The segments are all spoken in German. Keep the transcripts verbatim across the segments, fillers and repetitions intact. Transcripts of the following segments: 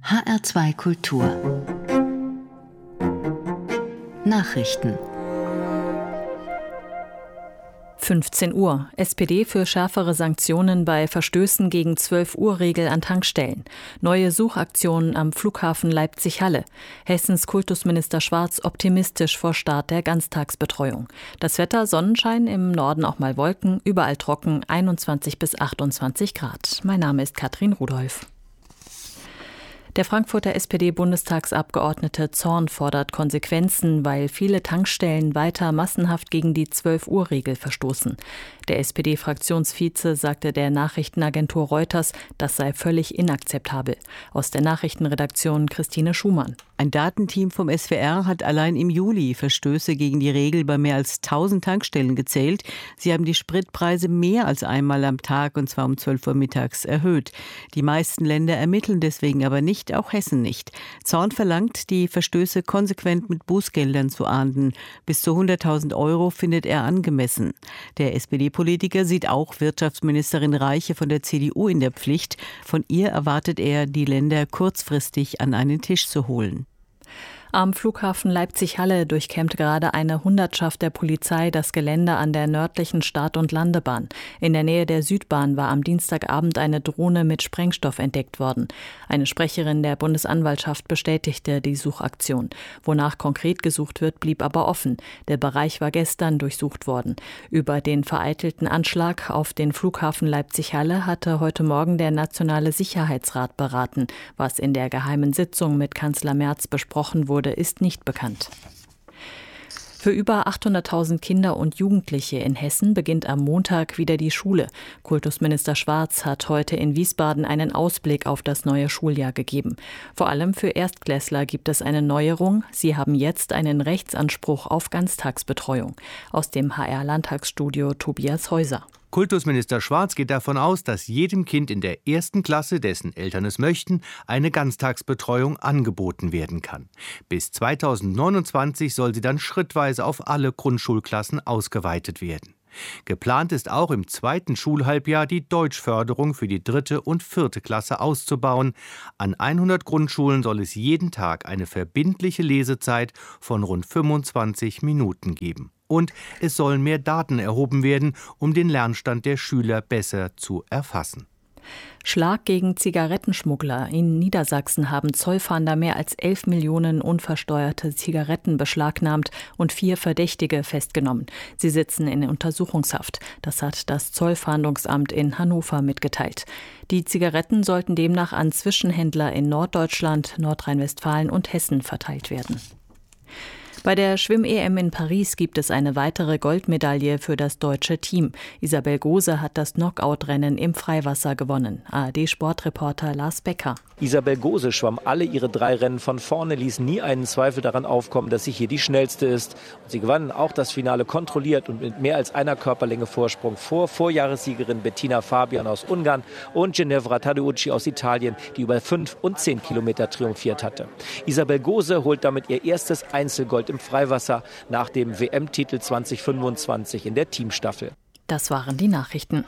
H R zwei Kultur Nachrichten. fünfzehn Uhr. S P D für schärfere Sanktionen bei Verstößen gegen zwölf Uhr Regel an Tankstellen. Neue Suchaktionen am Flughafen Leipzig-Halle. Hessens Kultusminister Schwarz optimistisch vor Start der Ganztagsbetreuung. Das Wetter: Sonnenschein, im Norden auch mal Wolken, überall trocken, einundzwanzig bis achtundzwanzig Grad. Mein Name ist Katrin Rudolph. Der Frankfurter S P D-Bundestagsabgeordnete Zorn fordert Konsequenzen, weil viele Tankstellen weiter massenhaft gegen die zwölf Uhr Regel verstoßen. Der S P D-Fraktionsvize sagte der Nachrichtenagentur Reuters, das sei völlig inakzeptabel. Aus der Nachrichtenredaktion Christine Schumann. Ein Datenteam vom S W R hat allein im Juli Verstöße gegen die Regel bei mehr als tausend Tankstellen gezählt. Sie haben die Spritpreise mehr als einmal am Tag, und zwar um zwölf Uhr mittags, erhöht. Die meisten Länder ermitteln deswegen aber nicht, auch Hessen nicht. Zorn verlangt, die Verstöße konsequent mit Bußgeldern zu ahnden. Bis zu hunderttausend Euro findet er angemessen. Der S P D-Politiker sieht auch Wirtschaftsministerin Reiche von der C D U in der Pflicht. Von ihr erwartet er, die Länder kurzfristig an einen Tisch zu holen. Am Flughafen Leipzig-Halle durchkämmt gerade eine Hundertschaft der Polizei das Gelände an der nördlichen Start- und Landebahn. In der Nähe der Südbahn war am Dienstagabend eine Drohne mit Sprengstoff entdeckt worden. Eine Sprecherin der Bundesanwaltschaft bestätigte die Suchaktion. Wonach konkret gesucht wird, blieb aber offen. Der Bereich war gestern durchsucht worden. Über den vereitelten Anschlag auf den Flughafen Leipzig-Halle hatte heute Morgen der Nationale Sicherheitsrat beraten. Was in der geheimen Sitzung mit Kanzler Merz besprochen wurde, ist nicht bekannt. Für über achthunderttausend Kinder und Jugendliche in Hessen beginnt am Montag wieder die Schule. Kultusminister Schwarz hat heute in Wiesbaden einen Ausblick auf das neue Schuljahr gegeben. Vor allem für Erstklässler gibt es eine Neuerung. Sie haben jetzt einen Rechtsanspruch auf Ganztagsbetreuung. Aus dem H R-Landtagsstudio Tobias Häuser. Kultusminister Schwarz geht davon aus, dass jedem Kind in der ersten Klasse, dessen Eltern es möchten, eine Ganztagsbetreuung angeboten werden kann. Bis zweitausendneunundzwanzig soll sie dann schrittweise auf alle Grundschulklassen ausgeweitet werden. Geplant ist auch, im zweiten Schulhalbjahr die Deutschförderung für die dritte und vierte Klasse auszubauen. An hundert Grundschulen soll es jeden Tag eine verbindliche Lesezeit von rund fünfundzwanzig Minuten geben. Und es sollen mehr Daten erhoben werden, um den Lernstand der Schüler besser zu erfassen. Schlag gegen Zigarettenschmuggler. In Niedersachsen haben Zollfahnder mehr als elf Millionen unversteuerte Zigaretten beschlagnahmt und vier Verdächtige festgenommen. Sie sitzen in Untersuchungshaft. Das hat das Zollfahndungsamt in Hannover mitgeteilt. Die Zigaretten sollten demnach an Zwischenhändler in Norddeutschland, Nordrhein-Westfalen und Hessen verteilt werden. Bei der Schwimm-E M in Paris gibt es eine weitere Goldmedaille für das deutsche Team. Isabel Gose hat das Knockout-Rennen im Freiwasser gewonnen. A R D-Sportreporter Lars Becker. Isabel Gose schwamm alle ihre drei Rennen von vorne, ließ nie einen Zweifel daran aufkommen, dass sie hier die schnellste ist. Und sie gewann auch das Finale kontrolliert und mit mehr als einer Körperlänge Vorsprung vor Vorjahressiegerin Bettina Fabian aus Ungarn und Ginevra Tadeucci aus Italien, die über fünf und zehn Kilometer triumphiert hatte. Isabel Gose holt damit ihr erstes Einzelgold im Freiwasser nach dem W M-Titel zwanzig fünfundzwanzig in der Teamstaffel. Das waren die Nachrichten.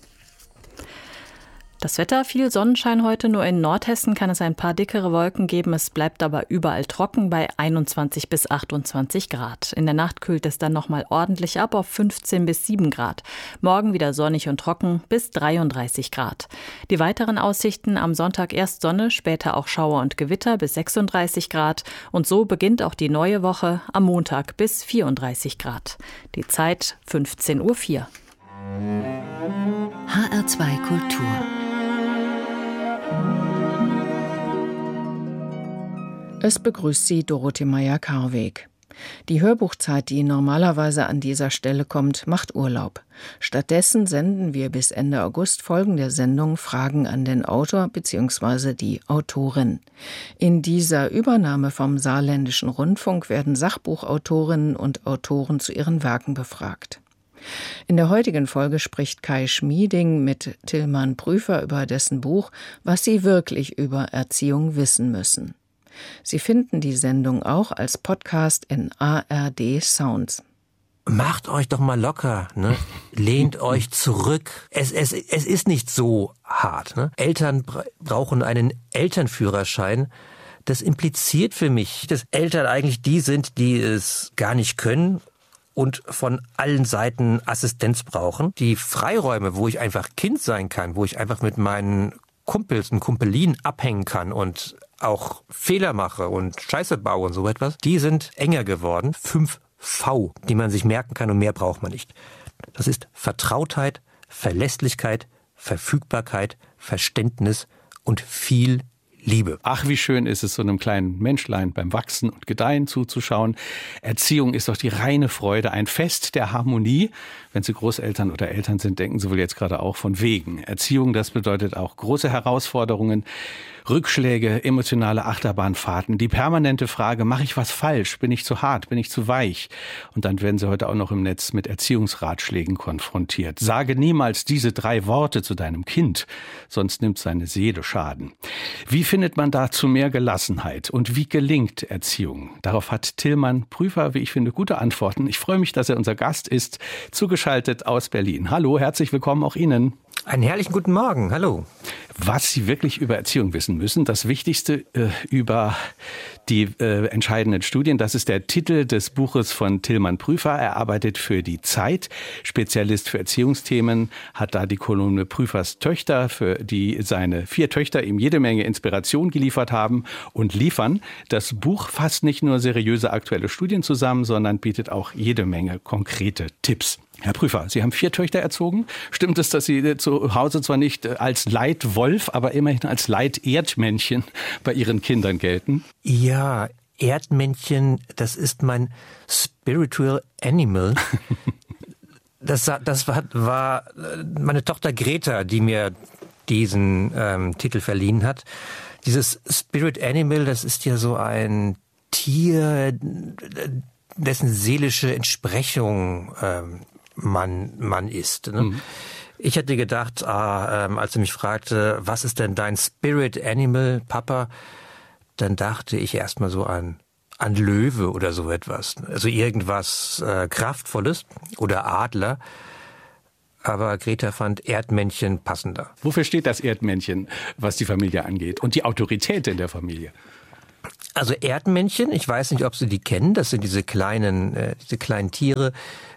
Das Wetter: viel Sonnenschein heute, nur in Nordhessen kann es ein paar dickere Wolken geben. Es bleibt aber überall trocken bei einundzwanzig bis achtundzwanzig Grad. In der Nacht kühlt es dann nochmal ordentlich ab auf fünfzehn bis sieben Grad. Morgen wieder sonnig und trocken bis dreiunddreißig Grad. Die weiteren Aussichten: am Sonntag erst Sonne, später auch Schauer und Gewitter bis sechsunddreißig Grad. Und so beginnt auch die neue Woche, am Montag bis vierunddreißig Grad. Die Zeit fünfzehn Uhr vier. H R zwei Kultur. Es begrüßt Sie Dorothee Meyer-Karweg. Die Hörbuchzeit, die normalerweise an dieser Stelle kommt, macht Urlaub. Stattdessen senden wir bis Ende August folgende Sendung Fragen an den Autor bzw. die Autorin. In dieser Übernahme vom Saarländischen Rundfunk werden Sachbuchautorinnen und Autoren zu ihren Werken befragt. In der heutigen Folge spricht Kai Schmieding mit Tilman Prüfer über dessen Buch »Was Sie wirklich über Erziehung wissen müssen«. Sie finden die Sendung auch als Podcast in A R D Sounds. macht euch doch mal locker, ne? Lehnt euch zurück. Es, es, es ist nicht so hart. Ne? Eltern bra- brauchen einen Elternführerschein. Das impliziert für mich, dass Eltern eigentlich die sind, die es gar nicht können und von allen Seiten Assistenz brauchen. Die Freiräume, wo ich einfach Kind sein kann, wo ich einfach mit meinen Kumpels und Kumpelinen abhängen kann und auch Fehler mache und Scheiße baue und so etwas, die sind enger geworden. Fünf V, die man sich merken kann und mehr braucht man nicht. Das ist Vertrautheit, Verlässlichkeit, Verfügbarkeit, Verständnis und viel Liebe. Ach, wie schön ist es, so einem kleinen Menschlein beim Wachsen und Gedeihen zuzuschauen. Erziehung ist doch die reine Freude, ein Fest der Harmonie. Wenn Sie Großeltern oder Eltern sind, denken Sie wohl jetzt gerade auch von wegen. Erziehung, das bedeutet auch große Herausforderungen, Rückschläge, emotionale Achterbahnfahrten, die permanente Frage, mache ich was falsch? Bin ich zu hart? Bin ich zu weich? Und dann werden Sie heute auch noch im Netz mit Erziehungsratschlägen konfrontiert. Sage niemals diese drei Worte zu deinem Kind, sonst nimmt seine Seele Schaden. Wie findet man dazu mehr Gelassenheit? Und wie gelingt Erziehung? Darauf hat Tillmann Prüfer, wie ich finde, gute Antworten. Ich freue mich, dass er unser Gast ist, zugeschaltet aus Berlin. Hallo, herzlich willkommen auch Ihnen. Einen herrlichen guten Morgen, hallo. Was Sie wirklich über Erziehung wissen müssen, das Wichtigste äh, über die äh, entscheidenden Studien, das ist der Titel des Buches von Tillmann Prüfer. Er arbeitet für die Zeit, Spezialist für Erziehungsthemen, hat da die Kolumne Prüfers Töchter, für die seine vier Töchter ihm jede Menge Inspiration geliefert haben und liefern. Das Buch fasst nicht nur seriöse aktuelle Studien zusammen, sondern bietet auch jede Menge konkrete Tipps. Herr Prüfer, Sie haben vier Töchter erzogen. Stimmt es, dass Sie zu Hause zwar nicht als Leitwolf, aber immerhin als Leiterdmännchen bei Ihren Kindern gelten? Ja, Erdmännchen, das ist mein spiritual animal. Das, das war, war meine Tochter Greta, die mir diesen ähm, Titel verliehen hat. Dieses Spirit Animal, das ist ja so ein Tier, dessen seelische Entsprechung ähm, man, man ist. Ne? Mhm. Ich hätte gedacht, ah, ähm, als er mich fragte, was ist denn dein Spirit Animal, Papa, dann dachte ich erstmal so an, an Löwe oder so etwas. Also irgendwas äh, Kraftvolles oder Adler. Aber Greta fand Erdmännchen passender. Wofür steht das Erdmännchen, was die Familie angeht und die Autorität in der Familie? Also Erdmännchen, ich weiß nicht, ob Sie die kennen, das sind diese kleinen, äh, diese kleinen Tiere,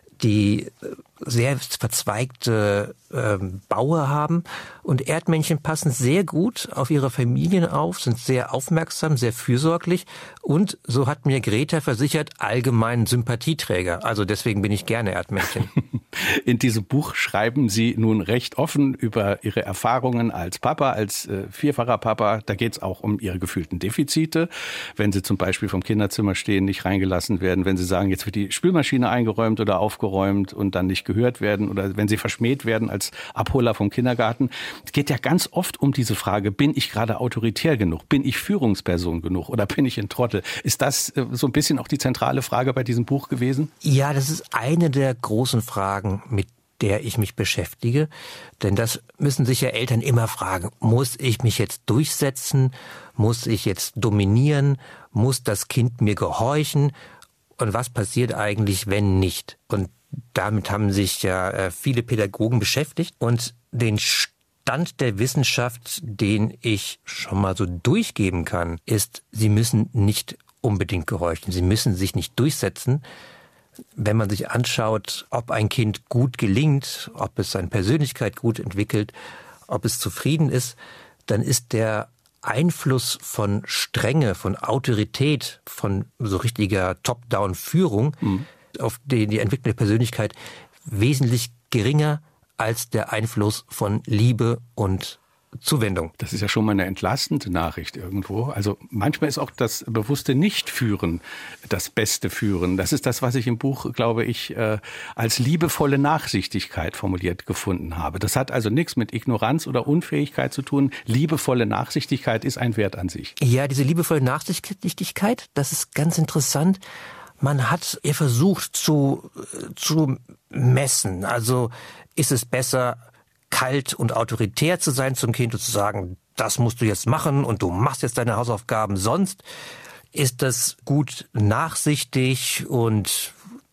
die sehr verzweigte äh, Baue haben. Und Erdmännchen passen sehr gut auf ihre Familien auf, sind sehr aufmerksam, sehr fürsorglich und, so hat mir Greta versichert, allgemein Sympathieträger. Also deswegen bin ich gerne Erdmännchen. In diesem Buch schreiben Sie nun recht offen über Ihre Erfahrungen als Papa, als äh, vierfacher Papa. Da geht es auch um Ihre gefühlten Defizite. Wenn Sie zum Beispiel vom Kinderzimmer stehen, nicht reingelassen werden, wenn Sie sagen, jetzt wird die Spülmaschine eingeräumt oder aufgeräumt und dann nicht gehört werden oder wenn Sie verschmäht werden als Abholer vom Kindergarten. Es geht ja ganz oft um diese Frage, bin ich gerade autoritär genug? Bin ich Führungsperson genug oder bin ich ein Trottel? Ist das äh, so ein bisschen auch die zentrale Frage bei diesem Buch gewesen? Ja, das ist eine der großen Fragen, mit der ich mich beschäftige. Denn das müssen sich ja Eltern immer fragen. Muss ich mich jetzt durchsetzen? Muss ich jetzt dominieren? Muss das Kind mir gehorchen? Und was passiert eigentlich, wenn nicht? Und damit haben sich ja viele Pädagogen beschäftigt. Und den Stand der Wissenschaft, den ich schon mal so durchgeben kann, ist, sie müssen nicht unbedingt gehorchen. Sie müssen sich nicht durchsetzen. Wenn man sich anschaut, ob ein Kind gut gelingt, ob es seine Persönlichkeit gut entwickelt, ob es zufrieden ist, dann ist der Einfluss von Strenge, von Autorität, von so richtiger Top-Down-Führung mhm. auf die, die Entwicklung der Persönlichkeit wesentlich geringer als der Einfluss von Liebe und Zuwendung. Das ist ja schon mal eine entlastende Nachricht irgendwo. Also manchmal ist auch das bewusste Nichtführen das beste Führen. Das ist das, was ich im Buch, glaube ich, als liebevolle Nachsichtigkeit formuliert gefunden habe. Das hat also nichts mit Ignoranz oder Unfähigkeit zu tun. Liebevolle Nachsichtigkeit ist ein Wert an sich. Ja, diese liebevolle Nachsichtigkeit, das ist ganz interessant. Man hat ihr versucht zu, zu messen. Also ist es besser, kalt und autoritär zu sein zum Kind und zu sagen, das musst du jetzt machen und du machst jetzt deine Hausaufgaben, sonst ist das gut nachsichtig und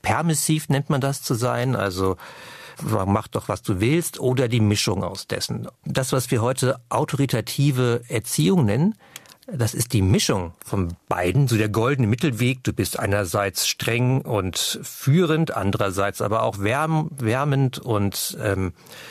permissiv nennt man das zu sein, also mach doch, was du willst, oder die Mischung aus dessen. Das, was wir heute autoritative Erziehung nennen, das ist die Mischung von beiden, so der goldene Mittelweg. Du bist einerseits streng und führend, andererseits aber auch wärm, wärmend und ähm,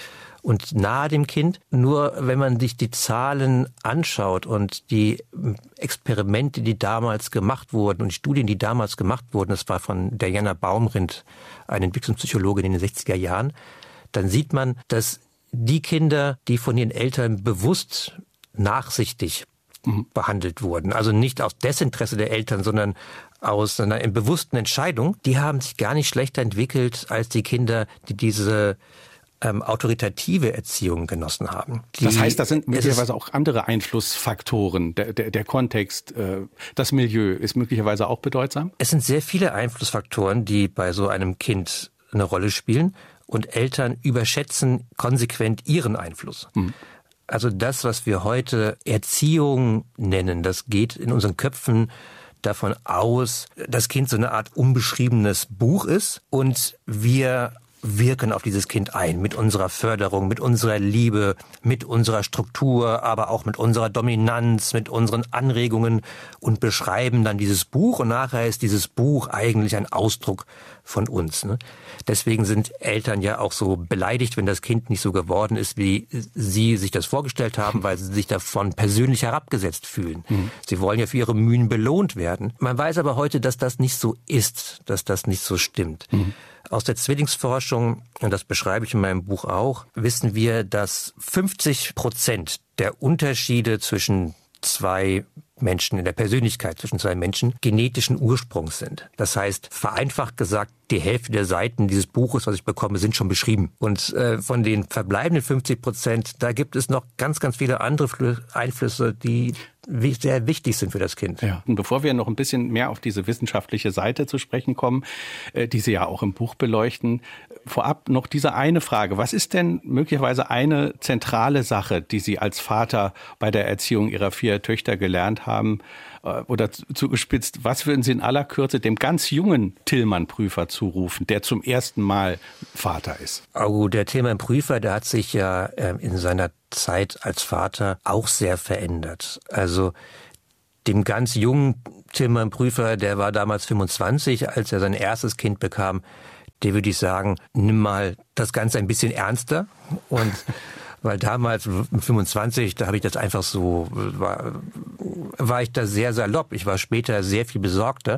und nahe dem Kind. Nur wenn man sich die Zahlen anschaut und die Experimente, die damals gemacht wurden und die Studien, die damals gemacht wurden, das war von Diana Baumrind, eine Entwicklungspsychologin in den sechziger Jahren, dann sieht man, dass die Kinder, die von ihren Eltern bewusst nachsichtig mhm. behandelt wurden, also nicht aus Desinteresse der Eltern, sondern aus einer bewussten Entscheidung, die haben sich gar nicht schlechter entwickelt als die Kinder, die diese Ähm, autoritative Erziehung genossen haben. Die, das heißt, das sind möglicherweise auch andere Einflussfaktoren. Der, der, der Kontext, äh, das Milieu ist möglicherweise auch bedeutsam? Es sind sehr viele Einflussfaktoren, die bei so einem Kind eine Rolle spielen. Und Eltern überschätzen konsequent ihren Einfluss. Hm. Also das, was wir heute Erziehung nennen, das geht in unseren Köpfen davon aus, dass das Kind so eine Art unbeschriebenes Buch ist und wir wirken auf dieses Kind ein, mit unserer Förderung, mit unserer Liebe, mit unserer Struktur, aber auch mit unserer Dominanz, mit unseren Anregungen und beschreiben dann dieses Buch und nachher ist dieses Buch eigentlich ein Ausdruck von uns. Ne? Deswegen sind Eltern ja auch so beleidigt, wenn das Kind nicht so geworden ist, wie sie sich das vorgestellt haben, weil sie sich davon persönlich herabgesetzt fühlen. Mhm. Sie wollen ja für ihre Mühen belohnt werden. Man weiß aber heute, dass das nicht so ist, dass das nicht so stimmt. Mhm. Aus der Zwillingsforschung, und das beschreibe ich in meinem Buch auch, wissen wir, dass fünfzig Prozent der Unterschiede zwischen zwei Menschen, in der Persönlichkeit zwischen zwei Menschen, genetischen Ursprungs sind. Das heißt, vereinfacht gesagt, die Hälfte der Seiten dieses Buches, was ich bekomme, sind schon beschrieben. Und äh, von den verbleibenden fünfzig Prozent, da gibt es noch ganz, ganz viele andere Einflüsse, die sehr wichtig sind für das Kind. Ja. Und bevor wir noch ein bisschen mehr auf diese wissenschaftliche Seite zu sprechen kommen, äh, die Sie ja auch im Buch beleuchten, vorab noch diese eine Frage. Was ist denn möglicherweise eine zentrale Sache, die Sie als Vater bei der Erziehung Ihrer vier Töchter gelernt haben? Äh, oder zugespitzt, was würden Sie in aller Kürze dem ganz jungen Tillmann-Prüfer zurufen, der zum ersten Mal Vater ist? Oh, der Tillmann-Prüfer, der hat sich ja äh, in seiner Zeit als Vater auch sehr verändert. Also dem ganz jungen Tillmann-Prüfer, der war damals fünfundzwanzig, als er sein erstes Kind bekam, der würde ich sagen, nimm mal das Ganze ein bisschen ernster. Und weil damals mit fünfundzwanzig, da habe ich das einfach so, war, war ich da sehr salopp. Ich war später sehr viel besorgter.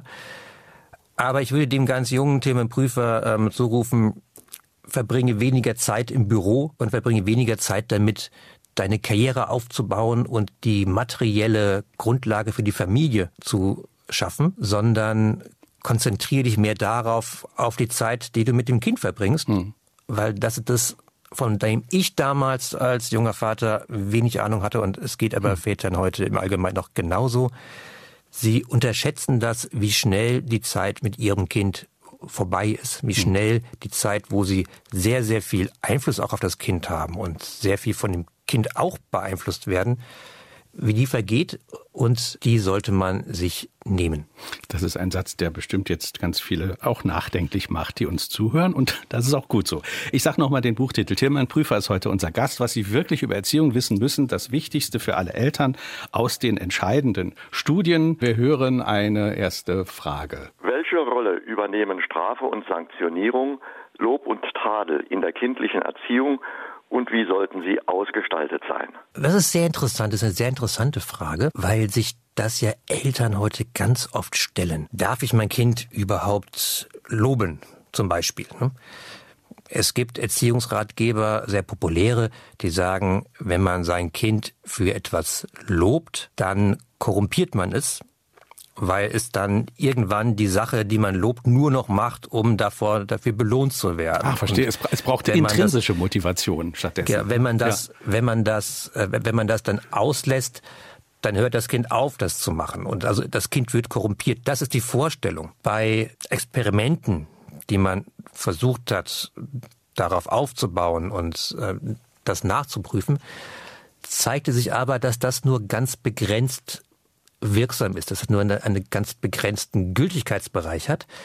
Aber ich würde dem ganz jungen Tillmann-Prüfer ähm, zurufen, verbringe weniger Zeit im Büro und verbringe weniger Zeit damit, deine Karriere aufzubauen und die materielle Grundlage für die Familie zu schaffen, sondern konzentriere dich mehr darauf, auf die Zeit, die du mit dem Kind verbringst, hm. weil das ist das, von dem ich damals als junger Vater wenig Ahnung hatte und es geht aber hm. Vätern heute im Allgemeinen noch genauso. Sie unterschätzen das, wie schnell die Zeit mit ihrem Kind vorbei ist, wie schnell die Zeit, wo sie sehr, sehr viel Einfluss auch auf das Kind haben und sehr viel von dem Kind auch beeinflusst werden, wie die vergeht und die sollte man sich nehmen. Das ist ein Satz, der bestimmt jetzt ganz viele auch nachdenklich macht, die uns zuhören und das ist auch gut so. Ich sage nochmal den Buchtitel. Tillmann Prüfer ist heute unser Gast. Was Sie wirklich über Erziehung wissen müssen, das Wichtigste für alle Eltern aus den entscheidenden Studien. Wir hören eine erste Frage. Welche Rolle übernehmen Strafe und Sanktionierung, Lob und Tadel in der kindlichen Erziehung? Und wie sollten sie ausgestaltet sein? Das ist sehr interessant, das ist eine sehr interessante Frage, weil sich das ja Eltern heute ganz oft stellen. Darf ich mein Kind überhaupt loben, zum Beispiel? Es gibt Erziehungsratgeber, sehr populäre, die sagen, wenn man sein Kind für etwas lobt, dann korrumpiert man es, weil es dann irgendwann die Sache, die man lobt, nur noch macht, um davor, dafür belohnt zu werden. Ah, verstehe. Es, es braucht intrinsische das, Motivation stattdessen. Ja, wenn man das, ja. wenn man das, äh, wenn man das dann auslässt, dann hört das Kind auf, das zu machen. Und also das Kind wird korrumpiert. Das ist die Vorstellung. Bei Experimenten, die man versucht hat, darauf aufzubauen und äh, das nachzuprüfen, zeigte sich aber, dass das nur ganz begrenzt wirksam ist, dass es nur eine, einen ganz begrenzten Gültigkeitsbereich hat.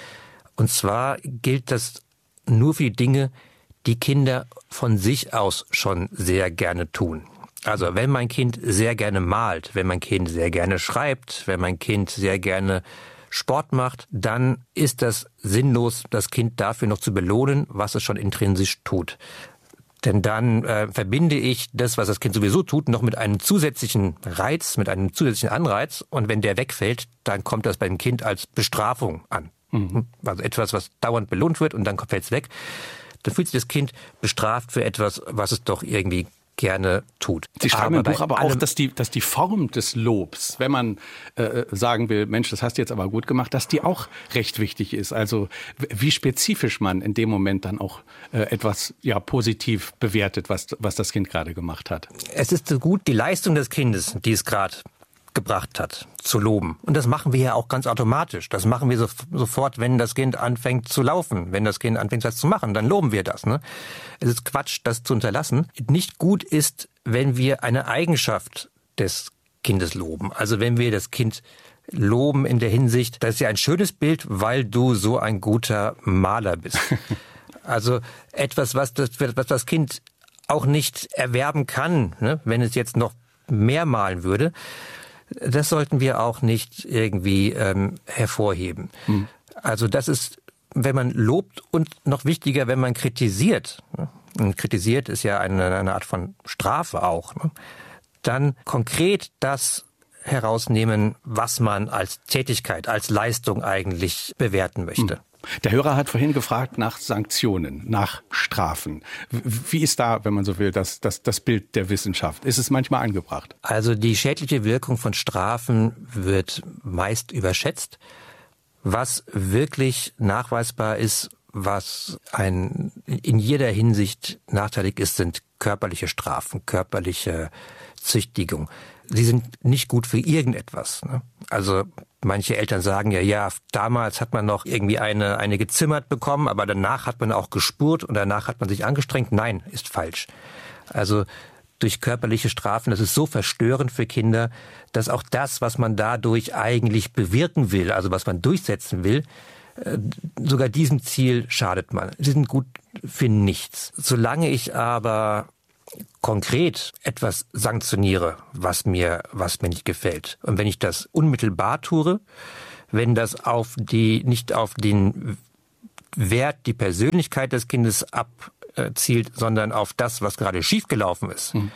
Und zwar gilt das nur für die Dinge, die Kinder von sich aus schon sehr gerne tun. Also wenn mein Kind sehr gerne malt, wenn mein Kind sehr gerne schreibt, wenn mein Kind sehr gerne Sport macht, dann ist das sinnlos, das Kind dafür noch zu belohnen, was es schon intrinsisch tut. Denn dann äh, verbinde ich das, was das Kind sowieso tut, noch mit einem zusätzlichen Reiz, mit einem zusätzlichen Anreiz. Und wenn der wegfällt, dann kommt das beim Kind als Bestrafung an. Mhm. Also etwas, was dauernd belohnt wird und dann fällt es weg. Dann fühlt sich das Kind bestraft für etwas, was es doch irgendwie gerne tut. Sie schreiben aber im Buch aber auch, dass die, dass die Form des Lobs, wenn man äh, sagen will, Mensch, das hast du jetzt aber gut gemacht, dass die auch recht wichtig ist. Also wie spezifisch man in dem Moment dann auch äh, etwas ja positiv bewertet, was, was das Kind gerade gemacht hat. Es ist so gut, die Leistung des Kindes, die es gerade gebracht hat, zu loben. Und das machen wir ja auch ganz automatisch. Das machen wir so, sofort, wenn das Kind anfängt zu laufen. Wenn das Kind anfängt, das zu machen, dann loben wir das. Ne? Es ist Quatsch, das zu unterlassen. Nicht gut ist, wenn wir eine Eigenschaft des Kindes loben. Also wenn wir das Kind loben in der Hinsicht, das ist ja ein schönes Bild, weil du so ein guter Maler bist. Also etwas, was das, was das Kind auch nicht erwerben kann, ne? Wenn es jetzt noch mehr malen würde. Das sollten wir auch nicht irgendwie ähm, hervorheben. Hm. Also das ist, wenn man lobt und noch wichtiger, wenn man kritisiert. Ne? Und kritisiert ist ja eine, eine Art von Strafe auch. Ne? Dann konkret das herausnehmen, was man als Tätigkeit, als Leistung eigentlich bewerten möchte. Hm. Der Hörer hat vorhin gefragt nach Sanktionen, nach Strafen. Wie ist da, wenn man so will, das, das, das Bild der Wissenschaft? Ist es manchmal angebracht? Also die schädliche Wirkung von Strafen wird meist überschätzt. Was wirklich nachweisbar ist, was ein, in jeder Hinsicht nachteilig ist, sind körperliche Strafen, körperliche Züchtigung. Sie sind nicht gut für irgendetwas. Ne? Also manche Eltern sagen ja, ja, damals hat man noch irgendwie eine, eine gezimmert bekommen, aber danach hat man auch gespurt und danach hat man sich angestrengt. Nein, ist falsch. Also durch körperliche Strafen, das ist so verstörend für Kinder, dass auch das, was man dadurch eigentlich bewirken will, also was man durchsetzen will, sogar diesem Ziel schadet man. Sie sind gut für nichts. Solange ich aber konkret etwas sanktioniere, was mir, was mir nicht gefällt. Und wenn ich das unmittelbar tue, wenn das auf die, nicht auf den Wert, die Persönlichkeit des Kindes abzielt, sondern auf das, was gerade schiefgelaufen ist, hm.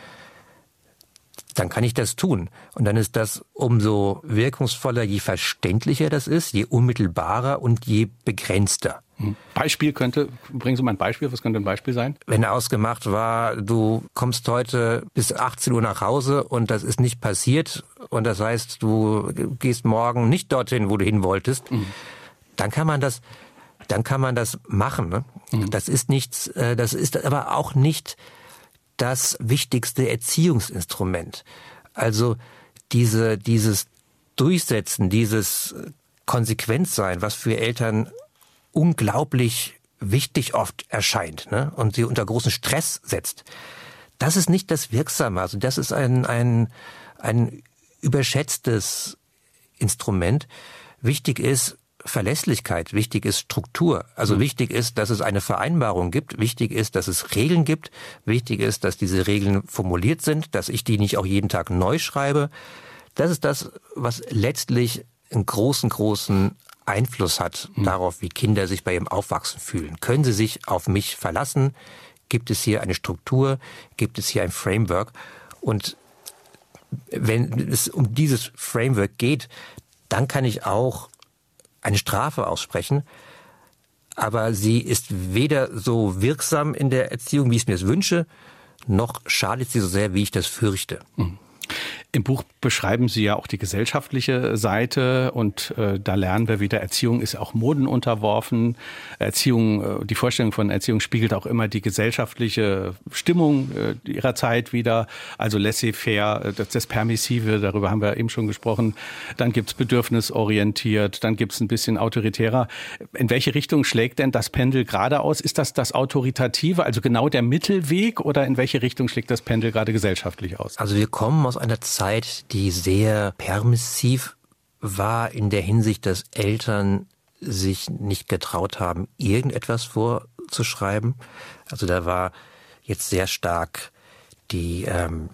dann kann ich das tun. Und dann ist das umso wirkungsvoller, je verständlicher das ist, je unmittelbarer und je begrenzter. Beispiel könnte, bringen Sie mal ein Beispiel, was könnte ein Beispiel sein? Wenn ausgemacht war, du kommst heute bis achtzehn Uhr nach Hause und das ist nicht passiert und das heißt, du gehst morgen nicht dorthin, wo du hin wolltest, mhm. dann kann man das, dann kann man das machen. Ne? Mhm. Das ist nichts, das ist aber auch nicht das wichtigste Erziehungsinstrument. Also diese, dieses Durchsetzen, dieses Konsequenzsein, was für Eltern unglaublich wichtig oft erscheint, ne? Und sie unter großen Stress setzt. Das ist nicht das Wirksame. Also das ist ein, ein, ein überschätztes Instrument. Wichtig ist Verlässlichkeit, wichtig ist Struktur. Also mhm. wichtig ist, dass es eine Vereinbarung gibt. Wichtig ist, dass es Regeln gibt. Wichtig ist, dass diese Regeln formuliert sind, dass ich die nicht auch jeden Tag neu schreibe. Das ist das, was letztlich einen großen, großen Einfluss hat mhm. darauf, wie Kinder sich bei ihrem Aufwachsen fühlen. Können sie sich auf mich verlassen? Gibt es hier eine Struktur? Gibt es hier ein Framework? Und wenn es um dieses Framework geht, dann kann ich auch eine Strafe aussprechen. Aber sie ist weder so wirksam in der Erziehung, wie ich es mir es wünsche, noch schadet sie so sehr, wie ich das fürchte. Mhm. Im Buch beschreiben Sie ja auch die gesellschaftliche Seite und äh, da lernen wir wieder, Erziehung ist auch Moden unterworfen. Erziehung, äh, die Vorstellung von Erziehung spiegelt auch immer die gesellschaftliche Stimmung äh, ihrer Zeit wieder. Also laissez-faire, das, das Permissive, darüber haben wir eben schon gesprochen. Dann gibt's bedürfnisorientiert, dann gibt's ein bisschen autoritärer. In welche Richtung schlägt denn das Pendel gerade aus? Ist das das Autoritative, also genau der Mittelweg, oder in welche Richtung schlägt das Pendel gerade gesellschaftlich aus? Also wir kommen aus einer Zeit, die sehr permissiv war in der Hinsicht, dass Eltern sich nicht getraut haben, irgendetwas vorzuschreiben. Also da war jetzt sehr stark die ähm,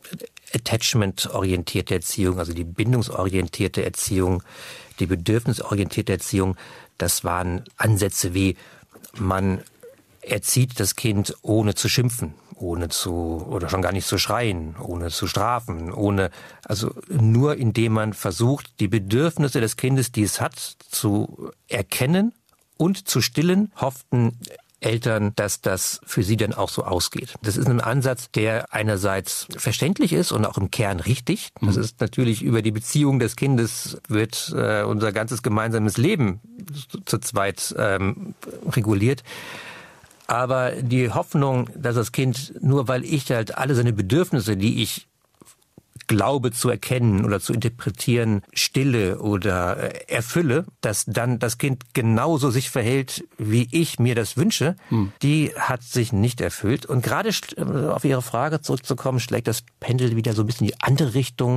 attachment-orientierte Erziehung, also die bindungsorientierte Erziehung, die bedürfnisorientierte Erziehung. Das waren Ansätze wie, man erzieht das Kind ohne zu schimpfen, ohne zu, oder schon gar nicht zu schreien, ohne zu strafen, ohne, also nur indem man versucht, die Bedürfnisse des Kindes, die es hat, zu erkennen und zu stillen, hofften Eltern, dass das für sie dann auch so ausgeht. Das ist ein Ansatz, der einerseits verständlich ist und auch im Kern richtig. Das ist natürlich über die Beziehung des Kindes wird äh, unser ganzes gemeinsames Leben zu zweit ähm, reguliert. Aber die Hoffnung, dass das Kind, nur weil ich halt alle seine Bedürfnisse, die ich glaube zu erkennen oder zu interpretieren, stille oder erfülle, dass dann das Kind genauso sich verhält, wie ich mir das wünsche, hm. die hat sich nicht erfüllt. Und gerade auf Ihre Frage zurückzukommen, schlägt das Pendel wieder so ein bisschen in die andere Richtung.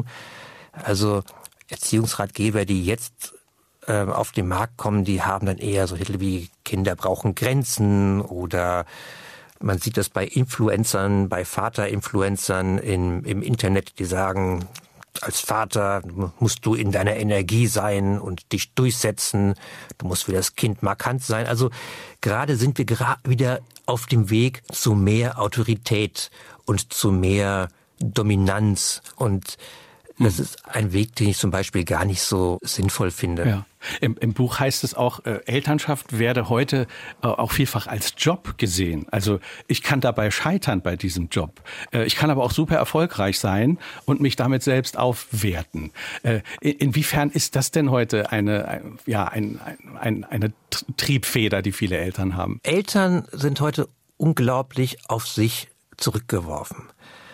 Also Erziehungsratgeber, die jetzt äh, auf den Markt kommen, die haben dann eher so Titel wie Kinder brauchen Grenzen oder man sieht das bei Influencern, bei Vater-Influencern im, im Internet, die sagen, als Vater musst du in deiner Energie sein und dich durchsetzen. Du musst für das Kind markant sein. Also gerade sind wir gerade wieder auf dem Weg zu mehr Autorität und zu mehr Dominanz. Und das ist ein Weg, den ich zum Beispiel gar nicht so sinnvoll finde. Ja. Im, Im Buch heißt es auch, äh, Elternschaft werde heute äh, auch vielfach als Job gesehen. Also ich kann dabei scheitern bei diesem Job. Äh, ich kann aber auch super erfolgreich sein und mich damit selbst aufwerten. Äh, in, inwiefern ist das denn heute eine, ein, ja, ein, ein, eine Triebfeder, die viele Eltern haben? Eltern sind heute unglaublich auf sich zurückgeworfen.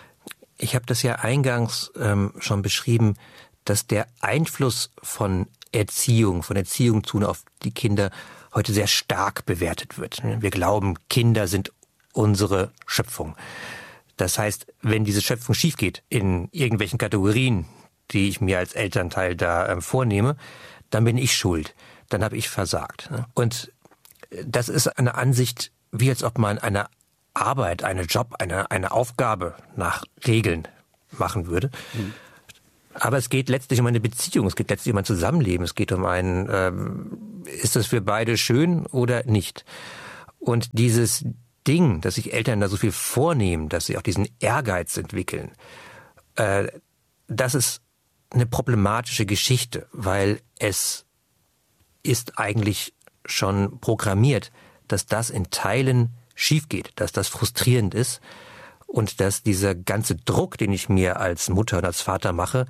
Ich habe das ja eingangs ähm, schon beschrieben, dass der Einfluss von Erziehung, von Erziehung tun auf die Kinder heute sehr stark bewertet wird. Wir glauben, Kinder sind unsere Schöpfung. Das heißt, wenn diese Schöpfung schief geht in irgendwelchen Kategorien, die ich mir als Elternteil da ähm, vornehme, dann bin ich schuld. Dann habe ich versagt. Und das ist eine Ansicht, wie als ob man eine Arbeit, einen Job, eine, eine Aufgabe nach Regeln machen würde. Mhm. Aber es geht letztlich um eine Beziehung, es geht letztlich um ein Zusammenleben, es geht um ein, ähm, ist das für beide schön oder nicht? Und dieses Ding, dass sich Eltern da so viel vornehmen, dass sie auch diesen Ehrgeiz entwickeln, äh, das ist eine problematische Geschichte, weil es ist eigentlich schon programmiert, dass das in Teilen schief geht, dass das frustrierend ist und dass dieser ganze Druck, den ich mir als Mutter und als Vater mache,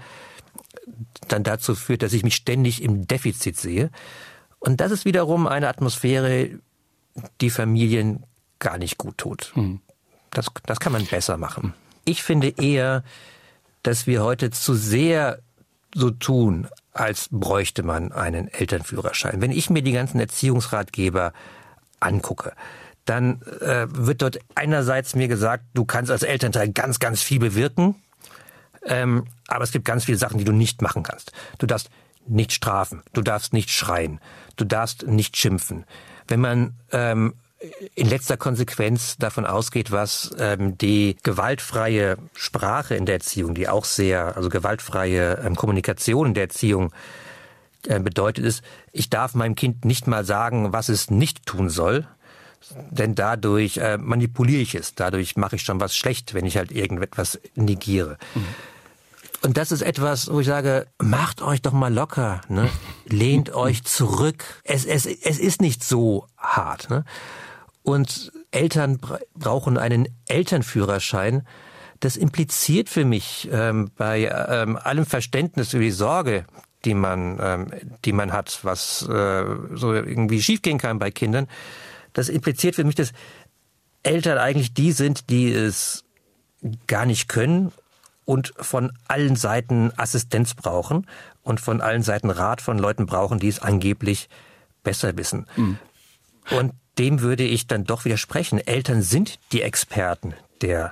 dann dazu führt, dass ich mich ständig im Defizit sehe. Und das ist wiederum eine Atmosphäre, die Familien gar nicht gut tut. Hm. Das, das kann man besser machen. Ich finde eher, dass wir heute zu sehr so tun, als bräuchte man einen Elternführerschein. Wenn ich mir die ganzen Erziehungsratgeber angucke, dann äh, wird dort einerseits mir gesagt, du kannst als Elternteil ganz, ganz viel bewirken, ähm, aber es gibt ganz viele Sachen, die du nicht machen kannst. Du darfst nicht strafen, du darfst nicht schreien, du darfst nicht schimpfen. Wenn man ähm, in letzter Konsequenz davon ausgeht, was ähm, die gewaltfreie Sprache in der Erziehung, die auch sehr, also gewaltfreie ähm, Kommunikation in der Erziehung äh, bedeutet, ist, ich darf meinem Kind nicht mal sagen, was es nicht tun soll, denn dadurch äh, manipuliere ich es, dadurch mache ich schon was schlecht, wenn ich halt irgendetwas negiere. Mhm. Und das ist etwas, wo ich sage, macht euch doch mal locker, ne? Lehnt euch zurück. Es, es, es ist nicht so hart, ne? Und Eltern brauchen einen Elternführerschein. Das impliziert für mich ähm, bei ähm, allem Verständnis über die Sorge, die man, ähm, die man hat, was äh, so irgendwie schiefgehen kann bei Kindern. Das impliziert für mich, dass Eltern eigentlich die sind, die es gar nicht können und von allen Seiten Assistenz brauchen und von allen Seiten Rat von Leuten brauchen, die es angeblich besser wissen. Mhm. Und dem würde ich dann doch widersprechen. Eltern sind die Experten der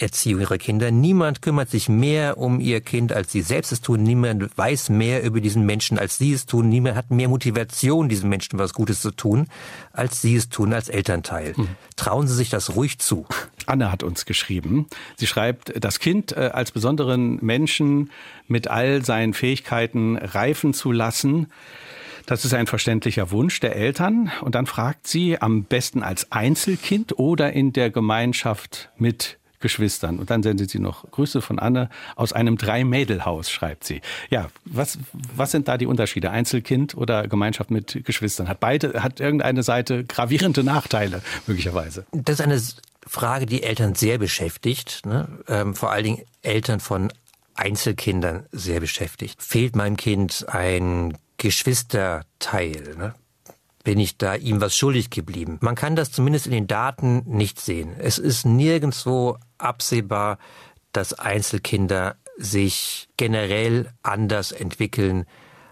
Erziehung ihrer Kinder. Niemand kümmert sich mehr um ihr Kind, als sie selbst es tun. Niemand weiß mehr über diesen Menschen, als sie es tun. Niemand hat mehr Motivation, diesem Menschen was Gutes zu tun, als sie es tun als Elternteil. Mhm. Trauen Sie sich das ruhig zu. Anne hat uns geschrieben. Sie schreibt, das Kind äh, als besonderen Menschen mit all seinen Fähigkeiten reifen zu lassen, das ist ein verständlicher Wunsch der Eltern. Und dann fragt sie, am besten als Einzelkind oder in der Gemeinschaft mit Geschwistern. Und dann sendet sie noch Grüße von Anne aus einem Drei-Mädel-Haus, schreibt sie. Ja, was, was sind da die Unterschiede? Einzelkind oder Gemeinschaft mit Geschwistern? Hat beide, hat irgendeine Seite gravierende Nachteile möglicherweise? Das ist eine Frage, die Eltern sehr beschäftigt, ne? Ähm, vor allen Dingen Eltern von Einzelkindern sehr beschäftigt. Fehlt meinem Kind ein Geschwisterteil, ne? Bin ich da ihm was schuldig geblieben? Man kann das zumindest in den Daten nicht sehen. Es ist nirgendwo absehbar, dass Einzelkinder sich generell anders entwickeln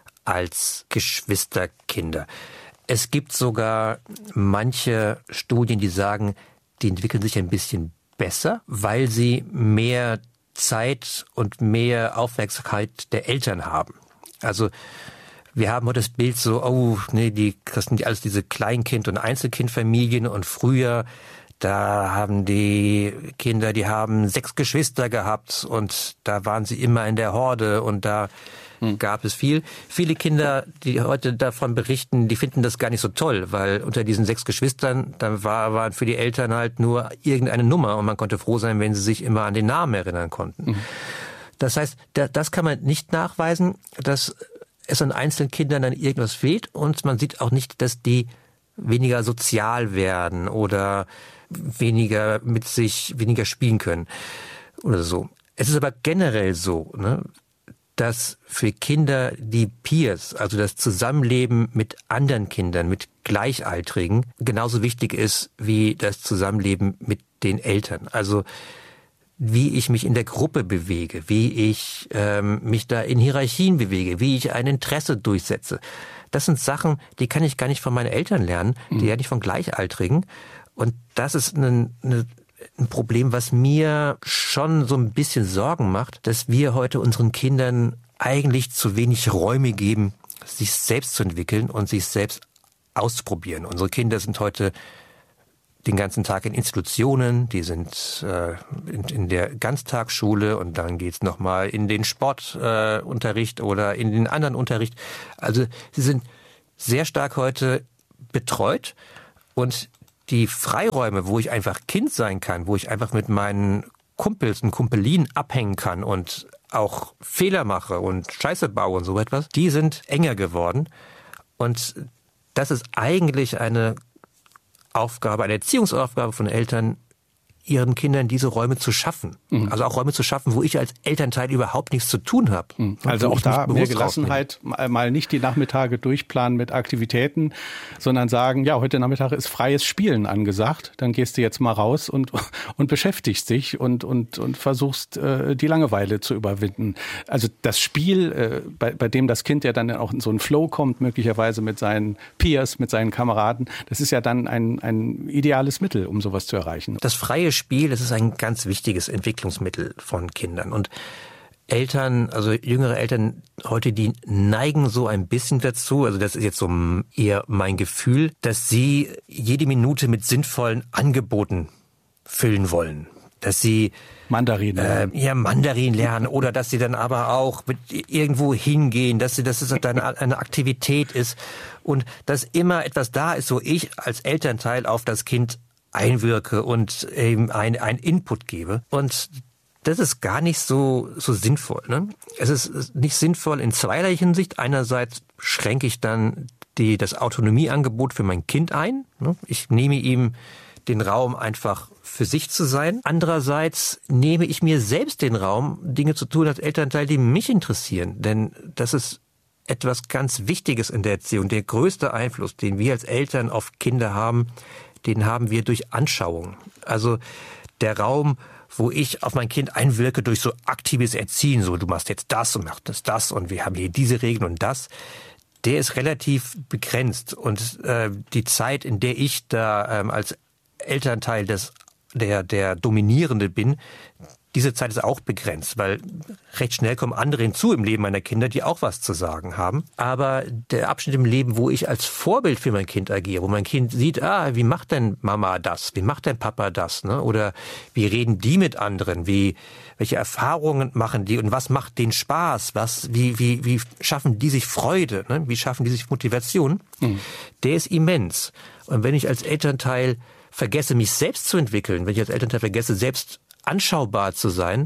als Geschwisterkinder. Es gibt sogar manche Studien, die sagen, die entwickeln sich ein bisschen besser, weil sie mehr Zeit und mehr Aufmerksamkeit der Eltern haben. Also wir haben heute das Bild so, oh, nee, die, das sind alles diese Kleinkind- und Einzelkindfamilien und früher, da haben die Kinder, die haben sechs Geschwister gehabt und da waren sie immer in der Horde und da hm. gab es viel. Viele Kinder, die heute davon berichten, die finden das gar nicht so toll, weil unter diesen sechs Geschwistern, da war, waren für die Eltern halt nur irgendeine Nummer und man konnte froh sein, wenn sie sich immer an den Namen erinnern konnten. Hm. Das heißt, das kann man nicht nachweisen, dass es an einzelnen Kindern dann irgendwas fehlt und man sieht auch nicht, dass die weniger sozial werden oder weniger mit sich, weniger spielen können oder so. Es ist aber generell so, ne, dass für Kinder die Peers, also das Zusammenleben mit anderen Kindern, mit Gleichaltrigen, genauso wichtig ist wie das Zusammenleben mit den Eltern. Also wie ich mich in der Gruppe bewege, wie ich ähm, mich da in Hierarchien bewege, wie ich ein Interesse durchsetze. Das sind Sachen, die kann ich gar nicht von meinen Eltern lernen, die mhm. ja nicht von Gleichaltrigen. Und das ist eine, eine, ein Problem, was mir schon so ein bisschen Sorgen macht, dass wir heute unseren Kindern eigentlich zu wenig Räume geben, sich selbst zu entwickeln und sich selbst auszuprobieren. Unsere Kinder sind heute den ganzen Tag in Institutionen, die sind äh, in, in der Ganztagsschule und dann geht's noch mal in den Sportunterricht äh, oder in den anderen Unterricht. Also sie sind sehr stark heute betreut und die Freiräume, wo ich einfach Kind sein kann, wo ich einfach mit meinen Kumpels und Kumpelinen abhängen kann und auch Fehler mache und Scheiße baue und so etwas, die sind enger geworden und das ist eigentlich eine Aufgabe, eine Erziehungsaufgabe von Eltern, ihren Kindern diese Räume zu schaffen. Mhm. Also auch Räume zu schaffen, wo ich als Elternteil überhaupt nichts zu tun habe. Mhm. Also auch da mehr Gelassenheit, mal nicht die Nachmittage durchplanen mit Aktivitäten, sondern sagen, ja, heute Nachmittag ist freies Spielen angesagt. Dann gehst du jetzt mal raus und, und beschäftigst dich und, und, und versuchst, äh, die Langeweile zu überwinden. Also das Spiel, äh, bei, bei dem das Kind ja dann auch in so einen Flow kommt, möglicherweise mit seinen Peers, mit seinen Kameraden, das ist ja dann ein, ein ideales Mittel, um sowas zu erreichen. Das freie Spiel, das ist ein ganz wichtiges Entwicklungsmittel von Kindern. Und Eltern, also jüngere Eltern heute, die neigen so ein bisschen dazu, also das ist jetzt so eher mein Gefühl, dass sie jede Minute mit sinnvollen Angeboten füllen wollen. Dass sie Mandarin lernen. Äh, ja, Mandarin lernen oder dass sie dann aber auch mit irgendwo hingehen, dass sie, dass es dann eine Aktivität ist und dass immer etwas da ist, wo ich als Elternteil auf das Kind einwirke und eben ein, ein Input gebe. Und das ist gar nicht so, so sinnvoll, ne? Es ist nicht sinnvoll in zweierlei Hinsicht. Einerseits schränke ich dann die, das Autonomieangebot für mein Kind ein, ne? Ich nehme ihm den Raum einfach für sich zu sein. Andererseits nehme ich mir selbst den Raum, Dinge zu tun als Elternteil, die mich interessieren. Denn das ist etwas ganz Wichtiges in der Erziehung. Der größte Einfluss, den wir als Eltern auf Kinder haben, den haben wir durch Anschauung. Also der Raum, wo ich auf mein Kind einwirke durch so aktives Erziehen, so du machst jetzt das und machst das, das und wir haben hier diese Regeln und das, der ist relativ begrenzt. Und äh, die Zeit, in der ich da ähm, als Elternteil das der, der Dominierende bin, diese Zeit ist auch begrenzt, weil recht schnell kommen andere hinzu im Leben meiner Kinder, die auch was zu sagen haben. Aber der Abschnitt im Leben, wo ich als Vorbild für mein Kind agiere, wo mein Kind sieht, ah, wie macht denn Mama das? Wie macht denn Papa das? Ne? Oder wie reden die mit anderen? Wie, welche Erfahrungen machen die? Und was macht denen Spaß? Was, wie, wie, wie schaffen die sich Freude? Ne? Wie schaffen die sich Motivation? Mhm. Der ist immens. Und wenn ich als Elternteil vergesse, mich selbst zu entwickeln, wenn ich als Elternteil vergesse, selbst anschaubar zu sein,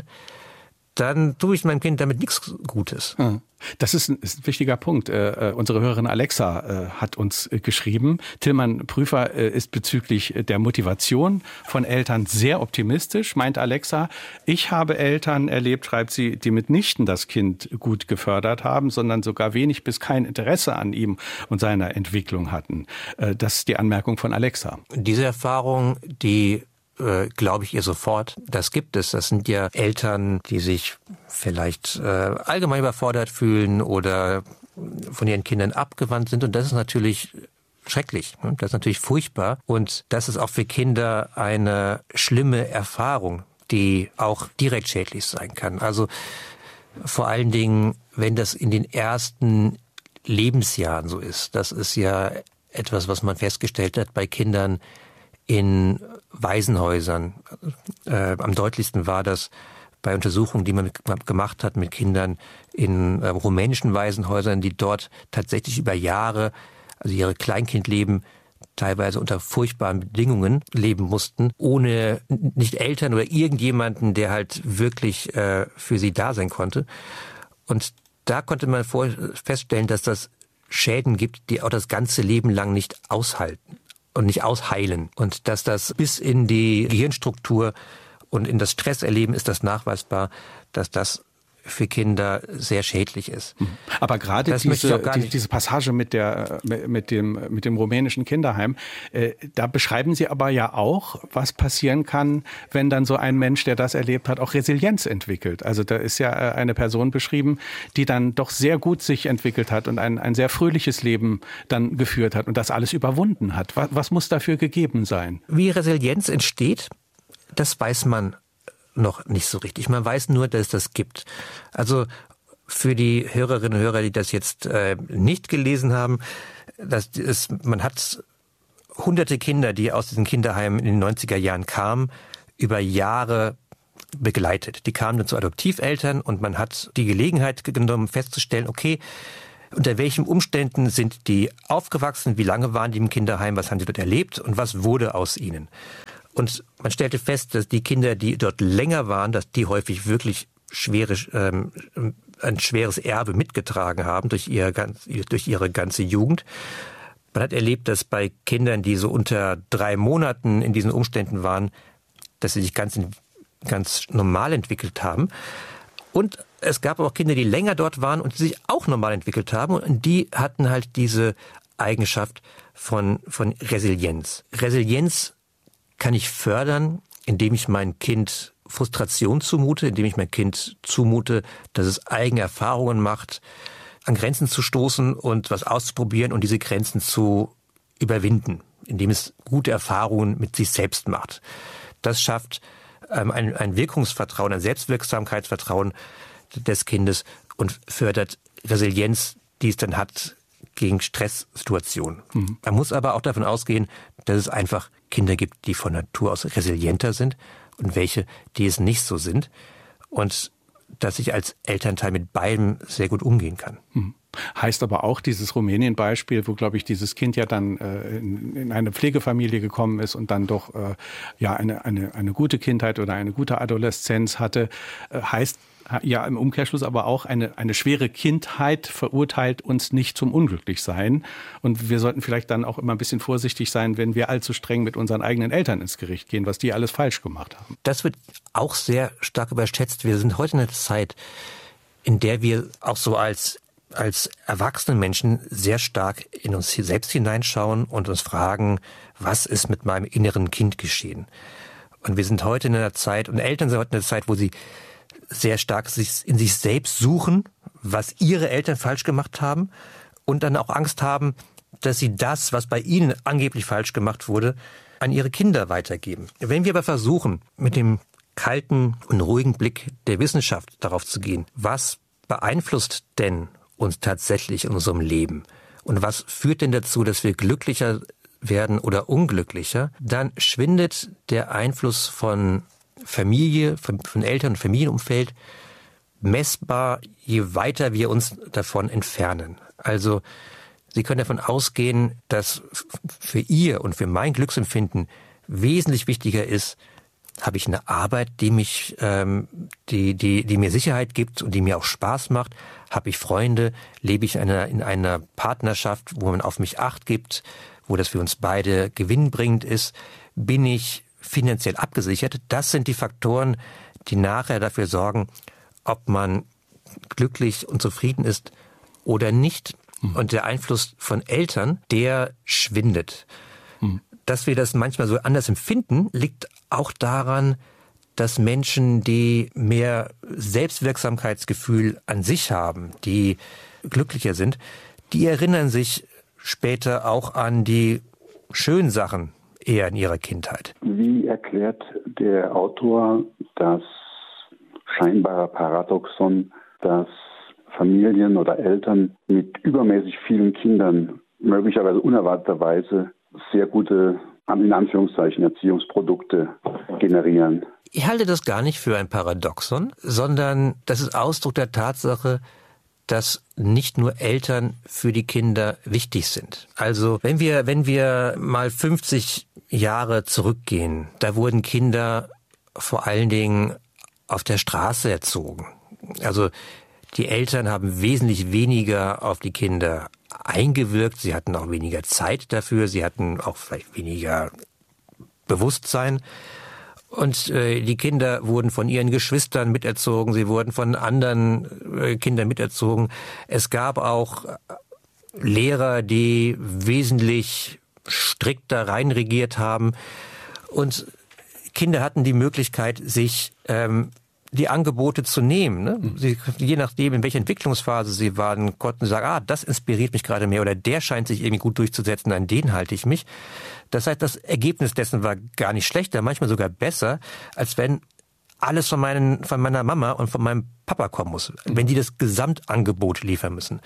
dann tue ich meinem Kind damit nichts Gutes. Das ist ein, ist ein wichtiger Punkt. Äh, unsere Hörerin Alexa äh, hat uns äh, geschrieben, Tillmann Prüfer äh, ist bezüglich der Motivation von Eltern sehr optimistisch, meint Alexa. Ich habe Eltern erlebt, schreibt sie, die mitnichten das Kind gut gefördert haben, sondern sogar wenig bis kein Interesse an ihm und seiner Entwicklung hatten. Äh, das ist die Anmerkung von Alexa. Diese Erfahrung, die Äh, glaube ich ihr sofort. Das gibt es. Das sind ja Eltern, die sich vielleicht äh, allgemein überfordert fühlen oder von ihren Kindern abgewandt sind. Und das ist natürlich schrecklich. Das ist natürlich furchtbar. Und das ist auch für Kinder eine schlimme Erfahrung, die auch direkt schädlich sein kann. Also vor allen Dingen, wenn das in den ersten Lebensjahren so ist. Das ist ja etwas, was man festgestellt hat bei Kindern in Waisenhäusern. Äh, am deutlichsten war das bei Untersuchungen, die man mit, gemacht hat mit Kindern in äh, rumänischen Waisenhäusern, die dort tatsächlich über Jahre, also ihre Kleinkindleben, teilweise unter furchtbaren Bedingungen leben mussten, ohne nicht Eltern oder irgendjemanden, der halt wirklich äh, für sie da sein konnte. Und da konnte man vor, feststellen, dass das Schäden gibt, die auch das ganze Leben lang nicht aushalten und nicht ausheilen. Und dass das bis in die Gehirnstruktur und in das Stresserleben ist das nachweisbar, dass das für Kinder sehr schädlich ist. Aber gerade diese, die, diese Passage mit der mit dem mit dem rumänischen Kinderheim, äh, da beschreiben Sie aber ja auch, was passieren kann, wenn dann so ein Mensch, der das erlebt hat, auch Resilienz entwickelt. Also da ist ja eine Person beschrieben, die dann doch sehr gut sich entwickelt hat und ein ein sehr fröhliches Leben dann geführt hat und das alles überwunden hat. Was, was muss dafür gegeben sein? Wie Resilienz entsteht, das weiß man noch nicht so richtig. Man weiß nur, dass es das gibt. Also für die Hörerinnen und Hörer, die das jetzt äh, nicht gelesen haben, das ist, man hat hunderte Kinder, die aus diesen Kinderheimen in den neunziger Jahren kamen, über Jahre begleitet. Die kamen dann zu Adoptiveltern und man hat die Gelegenheit genommen, festzustellen, okay, unter welchen Umständen sind die aufgewachsen, wie lange waren die im Kinderheim, was haben sie dort erlebt und was wurde aus ihnen. Und man stellte fest, dass die Kinder, die dort länger waren, dass die häufig wirklich schwere, ähm, ein schweres Erbe mitgetragen haben durch, ihr, durch ihre ganze Jugend. Man hat erlebt, dass bei Kindern, die so unter drei Monaten in diesen Umständen waren, dass sie sich ganz, ganz normal entwickelt haben. Und es gab auch Kinder, die länger dort waren und sich auch normal entwickelt haben. Und die hatten halt diese Eigenschaft von, von Resilienz. Resilienz kann ich fördern, indem ich mein Kind Frustration zumute, indem ich mein Kind zumute, dass es eigene Erfahrungen macht, an Grenzen zu stoßen und was auszuprobieren und diese Grenzen zu überwinden, indem es gute Erfahrungen mit sich selbst macht. Das schafft ähm, ein, ein Wirkungsvertrauen, ein Selbstwirksamkeitsvertrauen des Kindes und fördert Resilienz, die es dann hat gegen Stresssituationen. Mhm. Man muss aber auch davon ausgehen, dass es einfach Kinder gibt, die von Natur aus resilienter sind und welche, die es nicht so sind. Und dass ich als Elternteil mit beidem sehr gut umgehen kann. Mhm. Heißt aber auch dieses Rumänien-Beispiel, wo, glaube ich, dieses Kind ja dann äh, in, in eine Pflegefamilie gekommen ist und dann doch äh, ja eine, eine, eine gute Kindheit oder eine gute Adoleszenz hatte, äh, heißt ja im Umkehrschluss aber auch, eine, eine schwere Kindheit verurteilt uns nicht zum Unglücklichsein. Und wir sollten vielleicht dann auch immer ein bisschen vorsichtig sein, wenn wir allzu streng mit unseren eigenen Eltern ins Gericht gehen, was die alles falsch gemacht haben. Das wird auch sehr stark überschätzt. Wir sind heute in einer Zeit, in der wir auch so als als erwachsene Menschen sehr stark in uns selbst hineinschauen und uns fragen, was ist mit meinem inneren Kind geschehen? Und wir sind heute in einer Zeit, und Eltern sind heute in einer Zeit, wo sie sehr stark sich in sich selbst suchen, was ihre Eltern falsch gemacht haben und dann auch Angst haben, dass sie das, was bei ihnen angeblich falsch gemacht wurde, an ihre Kinder weitergeben. Wenn wir aber versuchen, mit dem kalten und ruhigen Blick der Wissenschaft darauf zu gehen, was beeinflusst denn uns tatsächlich in unserem Leben und was führt denn dazu, dass wir glücklicher werden oder unglücklicher, dann schwindet der Einfluss von Familie, von, von Eltern und Familienumfeld messbar, je weiter wir uns davon entfernen. Also Sie können davon ausgehen, dass für Ihr und für mein Glücksempfinden wesentlich wichtiger ist, habe ich eine Arbeit, die mich, ähm, die, die, die mir Sicherheit gibt und die mir auch Spaß macht? Habe ich Freunde? Lebe ich in einer, in einer Partnerschaft, wo man auf mich Acht gibt, wo das für uns beide gewinnbringend ist? Bin ich finanziell abgesichert? Das sind die Faktoren, die nachher dafür sorgen, ob man glücklich und zufrieden ist oder nicht. Mhm. Und der Einfluss von Eltern, der schwindet. Mhm. Dass wir das manchmal so anders empfinden, liegt auch daran, dass Menschen, die mehr Selbstwirksamkeitsgefühl an sich haben, die glücklicher sind, die erinnern sich später auch an die schönen Sachen eher in ihrer Kindheit. Wie erklärt der Autor das scheinbare Paradoxon, dass Familien oder Eltern mit übermäßig vielen Kindern möglicherweise unerwarteterweise sehr gute, in Anführungszeichen, Erziehungsprodukte generieren? Ich halte das gar nicht für ein Paradoxon, sondern das ist Ausdruck der Tatsache, dass nicht nur Eltern für die Kinder wichtig sind. Also wenn wir, wenn wir mal fünfzig Jahre zurückgehen, da wurden Kinder vor allen Dingen auf der Straße erzogen. Also die Eltern haben wesentlich weniger auf die Kinder eingewirkt. Sie hatten auch weniger Zeit dafür. Sie hatten auch vielleicht weniger Bewusstsein. Und äh, die Kinder wurden von ihren Geschwistern miterzogen. Sie wurden von anderen äh, Kindern miterzogen. Es gab auch Lehrer, die wesentlich strikter reinregiert haben. Und Kinder hatten die Möglichkeit, sich ähm, die Angebote zu nehmen. Ne? Sie, je nachdem, in welcher Entwicklungsphase sie waren, konnten sie sagen, ah, das inspiriert mich gerade mehr oder der scheint sich irgendwie gut durchzusetzen, an den halte ich mich. Das heißt, das Ergebnis dessen war gar nicht schlechter, manchmal sogar besser, als wenn alles von, meinen, von meiner Mama und von meinem Papa kommen muss, wenn die das Gesamtangebot liefern müssen.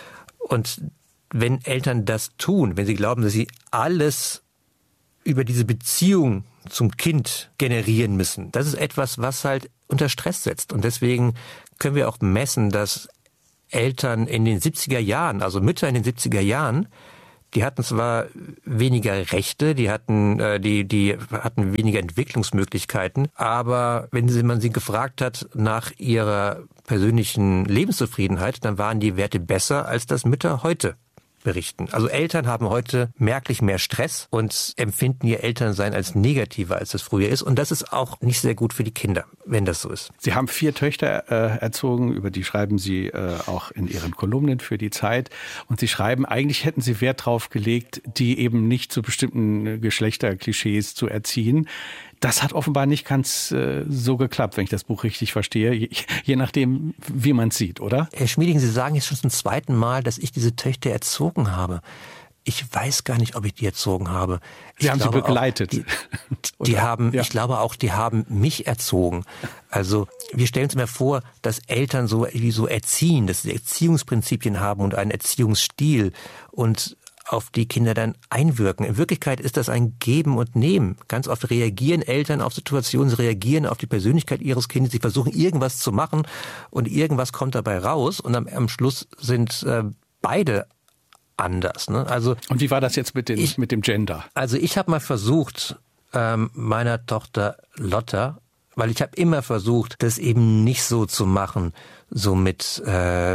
Und wenn Eltern das tun, wenn sie glauben, dass sie alles über diese Beziehung zum Kind generieren müssen, das ist etwas, was halt unter Stress setzt. Und deswegen können wir auch messen, dass Eltern in den siebziger Jahren, also Mütter in den siebziger Jahren, die hatten zwar weniger Rechte, die hatten, äh, die, die hatten weniger Entwicklungsmöglichkeiten, aber wenn sie, man sie gefragt hat nach ihrer persönlichen Lebenszufriedenheit, dann waren die Werte besser, als das Mütter heute berichten. Also Eltern haben heute merklich mehr Stress und empfinden ihr Elternsein als negativer, als das früher ist. Und das ist auch nicht sehr gut für die Kinder, wenn das so ist. Sie haben vier Töchter äh, erzogen, über die schreiben Sie äh, auch in Ihren Kolumnen für die Zeit. Und Sie schreiben, eigentlich hätten Sie Wert drauf gelegt, die eben nicht zu bestimmten Geschlechterklischees zu erziehen. Das hat offenbar nicht ganz äh, so geklappt, wenn ich das Buch richtig verstehe, je, je nachdem, wie man es sieht, oder? Herr Schmieding, Sie sagen jetzt schon zum zweiten Mal, dass ich diese Töchter erzogen habe. Ich weiß gar nicht, ob ich die erzogen habe. Ich Sie haben sie begleitet. Auch, die, die haben, ja. Ich glaube auch, die haben mich erzogen. Also wir stellen uns mir vor, dass Eltern so, so erziehen, dass sie Erziehungsprinzipien haben und einen Erziehungsstil und auf die Kinder dann einwirken. In Wirklichkeit ist das ein Geben und Nehmen. Ganz oft reagieren Eltern auf Situationen, sie reagieren auf die Persönlichkeit ihres Kindes, sie versuchen irgendwas zu machen und irgendwas kommt dabei raus und am, am Schluss sind äh, beide anders. Ne? Also, und wie war das jetzt mit, den, ich, mit dem Gender? Also ich habe mal versucht, ähm, meiner Tochter Lotta, weil ich habe immer versucht, das eben nicht so zu machen, so mit äh,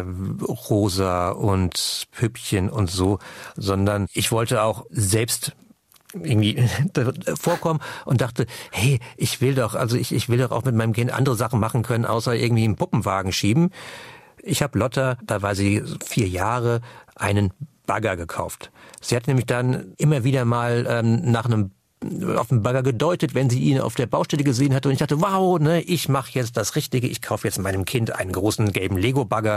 Rosa und Püppchen und so, sondern ich wollte auch selbst irgendwie vorkommen und dachte, hey, ich will doch, also ich, ich will doch auch mit meinem Kind andere Sachen machen können, außer irgendwie einen Puppenwagen schieben. Ich habe Lotta, da war sie vier Jahre, einen Bagger gekauft. Sie hat nämlich dann immer wieder mal ähm, nach einem auf den Bagger gedeutet, wenn sie ihn auf der Baustelle gesehen hatte. Und ich dachte, wow, ne, ich mache jetzt das Richtige. Ich kaufe jetzt meinem Kind einen großen gelben Lego-Bagger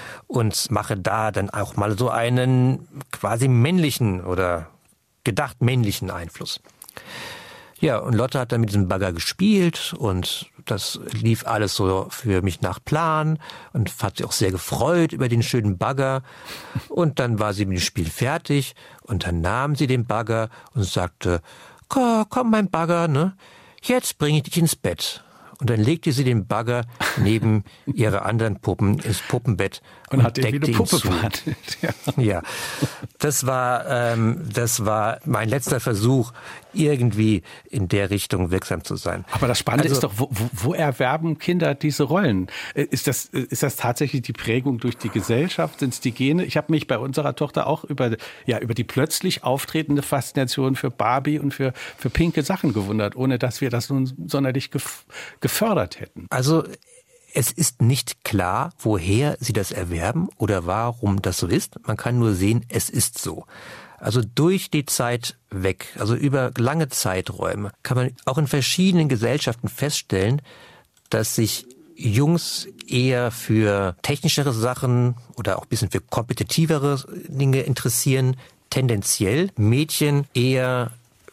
und mache da dann auch mal so einen quasi männlichen oder gedacht männlichen Einfluss. Ja, und Lotte hat dann mit diesem Bagger gespielt und das lief alles so für mich nach Plan und hat sich auch sehr gefreut über den schönen Bagger. Und dann war sie mit dem Spiel fertig und dann nahm sie den Bagger und sagte, komm mein Bagger, ne? Jetzt bringe ich dich ins Bett. Und dann legte sie den Bagger neben ihre anderen Puppen ins Puppenbett und, und hat deckte ihn zu. Ja. ja, das war ähm, das war mein letzter Versuch, irgendwie in der Richtung wirksam zu sein. Aber das Spannende also, ist doch, wo, wo erwerben Kinder diese Rollen? Ist das, ist das tatsächlich die Prägung durch die Gesellschaft? Sind es die Gene? Ich habe mich bei unserer Tochter auch über, ja, über die plötzlich auftretende Faszination für Barbie und für, für pinke Sachen gewundert, ohne dass wir das nun sonderlich gef- gefördert hätten. Also es ist nicht klar, woher sie das erwerben oder warum das so ist. Man kann nur sehen, es ist so. Also durch die Zeit weg, also über lange Zeiträume, kann man auch in verschiedenen Gesellschaften feststellen, dass sich Jungs eher für technischere Sachen oder auch ein bisschen für kompetitivere Dinge interessieren, tendenziell. Mädchen eher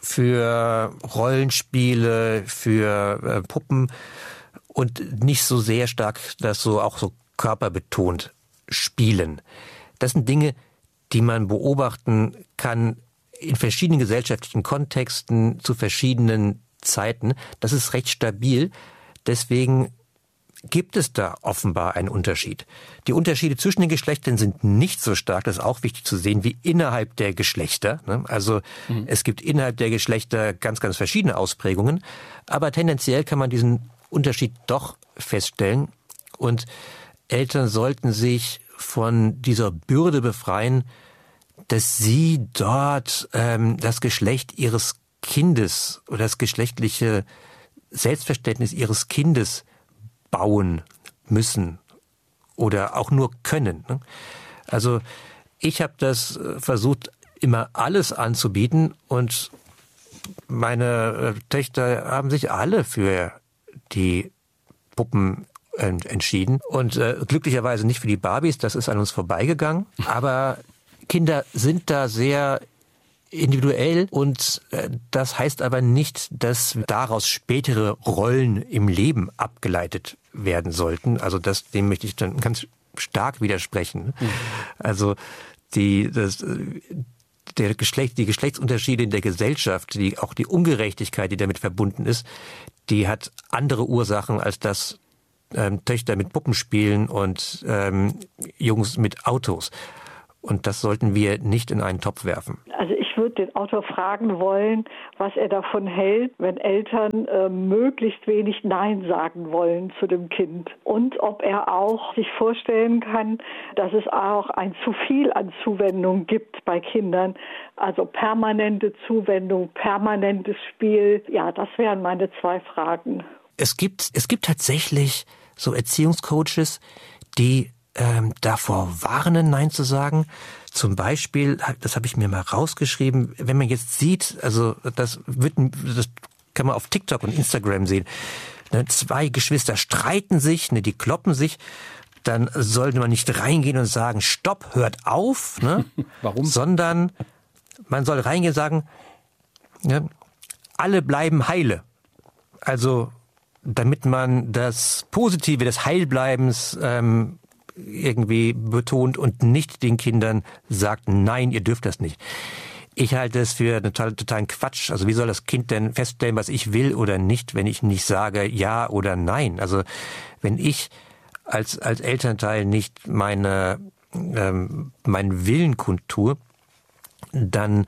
für Rollenspiele, für äh, Puppen und nicht so sehr stark, das so auch so körperbetont spielen. Das sind Dinge, die man beobachten kann in verschiedenen gesellschaftlichen Kontexten zu verschiedenen Zeiten. Das ist recht stabil. Deswegen gibt es da offenbar einen Unterschied. Die Unterschiede zwischen den Geschlechtern sind nicht so stark, das ist auch wichtig zu sehen, wie innerhalb der Geschlechter. Also mhm. es gibt innerhalb der Geschlechter ganz, ganz verschiedene Ausprägungen. Aber tendenziell kann man diesen Unterschied doch feststellen. Und Eltern sollten sich von dieser Bürde befreien, dass sie dort ähm, das Geschlecht ihres Kindes oder das geschlechtliche Selbstverständnis ihres Kindes bauen müssen oder auch nur können. Also ich habe das versucht, immer alles anzubieten und meine Töchter haben sich alle für die Puppen entschieden und äh, glücklicherweise nicht für die Barbies, das ist an uns vorbeigegangen, aber Kinder sind da sehr individuell und äh, das heißt aber nicht, dass daraus spätere Rollen im Leben abgeleitet werden sollten. Also das, dem möchte ich dann ganz stark widersprechen. Mhm. Also die, das, der Geschlecht, die Geschlechtsunterschiede in der Gesellschaft, die, auch die Ungerechtigkeit, die damit verbunden ist, die hat andere Ursachen als das ähm, Töchter mit Puppen spielen und ähm, Jungs mit Autos. Und das sollten wir nicht in einen Topf werfen. Also ich würde den Autor fragen wollen, was er davon hält, wenn Eltern äh, möglichst wenig Nein sagen wollen zu dem Kind. Und ob er auch sich vorstellen kann, dass es auch ein zu viel an Zuwendung gibt bei Kindern. Also permanente Zuwendung, permanentes Spiel. Ja, das wären meine zwei Fragen. Es gibt, es gibt tatsächlich so Erziehungscoaches, die Ähm, davor warnen, Nein zu sagen. Zum Beispiel, das habe ich mir mal rausgeschrieben, wenn man jetzt sieht, also das wird, das kann man auf TikTok und Instagram sehen, ne, zwei Geschwister streiten sich, ne, die kloppen sich, dann sollte man nicht reingehen und sagen, stopp, hört auf, ne? Warum? Sondern man soll reingehen und sagen, ne, alle bleiben heile. Also damit man das Positive des Heilbleibens ähm, irgendwie betont und nicht den Kindern sagt, nein, ihr dürft das nicht. Ich halte es für einen total, totalen Quatsch. Also wie soll das Kind denn feststellen, was ich will oder nicht, wenn ich nicht sage ja oder nein? Also wenn ich als als Elternteil nicht meine ähm, meinen Willen kundtue, dann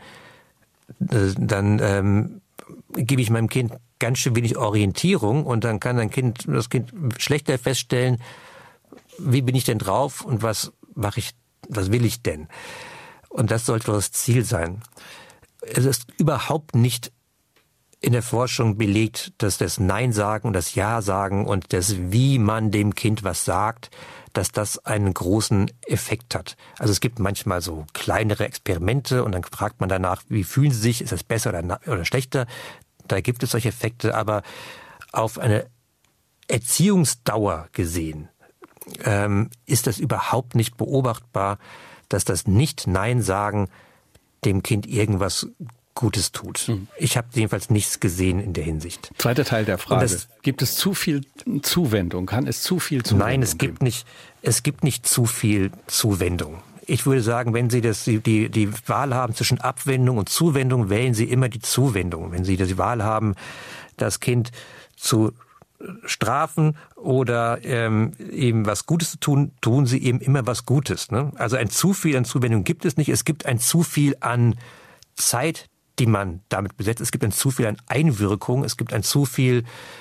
äh, dann ähm, gebe ich meinem Kind ganz schön wenig Orientierung und dann kann ein Kind das Kind schlechter feststellen, wie bin ich denn drauf und was mache ich, was will ich denn? Und das sollte das Ziel sein. Es ist überhaupt nicht in der Forschung belegt, dass das Nein sagen und das Ja sagen und das, wie man dem Kind was sagt, dass das einen großen Effekt hat. Also es gibt manchmal so kleinere Experimente und dann fragt man danach, wie fühlen sie sich, ist das besser oder, oder schlechter? Da gibt es solche Effekte, aber auf eine Erziehungsdauer gesehen, Ähm, ist das überhaupt nicht beobachtbar, dass das Nicht-Nein-Sagen dem Kind irgendwas Gutes tut. Mhm. Ich habe jedenfalls nichts gesehen in der Hinsicht. Zweiter Teil der Frage. Das, gibt es zu viel Zuwendung? Kann es zu viel Zuwendung Nein, es gibt geben? nicht, es gibt nicht zu viel Zuwendung. Ich würde sagen, wenn Sie das, die, die Wahl haben zwischen Abwendung und Zuwendung, wählen Sie immer die Zuwendung. Wenn Sie die Wahl haben, das Kind zu strafen oder ähm, ihm was Gutes zu tun, tun Sie ihm immer was Gutes. Ne? Also ein zu viel an Zuwendung gibt es nicht. Es gibt ein zu viel an Zeit, die man damit besetzt. Es gibt ein zu viel an Einwirkung. Es gibt ein zu viel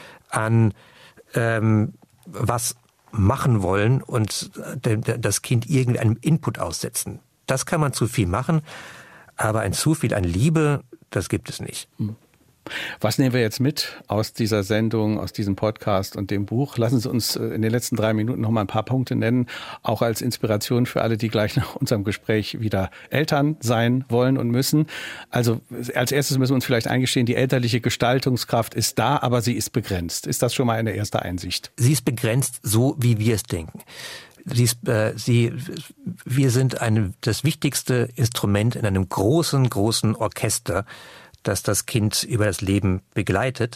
an ähm, was machen wollen und das Kind irgendeinem Input aussetzen. Das kann man zu viel machen, aber ein zu viel an Liebe, das gibt es nicht. Was nehmen wir jetzt mit aus dieser Sendung, aus diesem Podcast und dem Buch? Lassen Sie uns in den letzten drei Minuten noch mal ein paar Punkte nennen, auch als Inspiration für alle, die gleich nach unserem Gespräch wieder Eltern sein wollen und müssen. Also als erstes müssen wir uns vielleicht eingestehen, die elterliche Gestaltungskraft ist da, aber sie ist begrenzt. Ist das schon mal eine erste Einsicht? Sie ist begrenzt, so wie wir es denken. Sie ist, äh, sie, wir sind eine, das wichtigste Instrument in einem großen, großen Orchester, das das Kind über das Leben begleitet.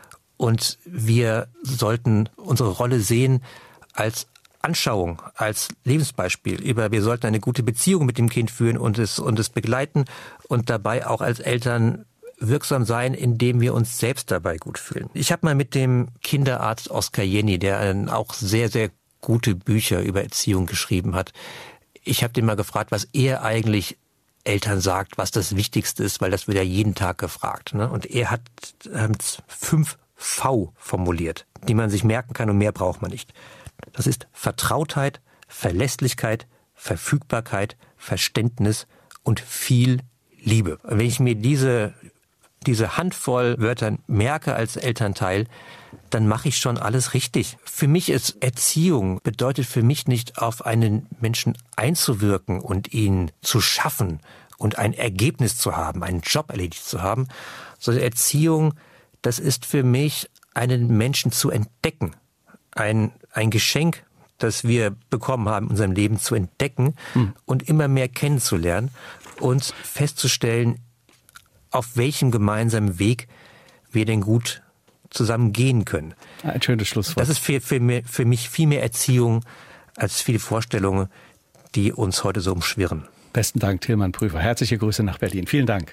Und wir sollten unsere Rolle sehen als Anschauung, als Lebensbeispiel. Über, wir sollten eine gute Beziehung mit dem Kind führen und es, und es begleiten und dabei auch als Eltern wirksam sein, indem wir uns selbst dabei gut fühlen. Ich habe mal mit dem Kinderarzt Oskar Jenny, der auch sehr, sehr gute Bücher über Erziehung geschrieben hat, ich habe den mal gefragt, was er eigentlich Eltern sagt, was das Wichtigste ist, weil das wird ja jeden Tag gefragt. Ne? Und er hat ähm, fünf V formuliert, die man sich merken kann und mehr braucht man nicht. Das ist Vertrautheit, Verlässlichkeit, Verfügbarkeit, Verständnis und viel Liebe. Und wenn ich mir diese, diese Handvoll Wörter merke als Elternteil, dann mache ich schon alles richtig. Für mich ist Erziehung, bedeutet für mich nicht, auf einen Menschen einzuwirken und ihn zu schaffen und ein Ergebnis zu haben, einen Job erledigt zu haben, sondern Erziehung, das ist für mich, einen Menschen zu entdecken. Ein, ein Geschenk, das wir bekommen haben in unserem Leben, zu entdecken hm. und immer mehr kennenzulernen und festzustellen, auf welchem gemeinsamen Weg wir denn gut zusammen gehen können. Ein schönes Schlusswort. Das ist für, für, für mich viel mehr Erziehung als viele Vorstellungen, die uns heute so umschwirren. Besten Dank, Tilman Prüfer. Herzliche Grüße nach Berlin. Vielen Dank.